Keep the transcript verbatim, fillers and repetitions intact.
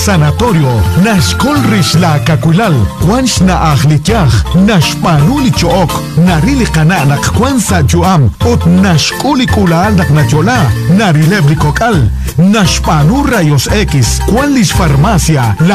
Sanatorio, Nashkol Rishla Kakulal, Kwansh na Akhlityach, Nashpanuli Chook, Narili Kana Nakwansa Juam, Ot Nashkuli Kulal Naknachola, Narilebri Kokal, Nashpanu Rayos X, Kwanlish Farmacia,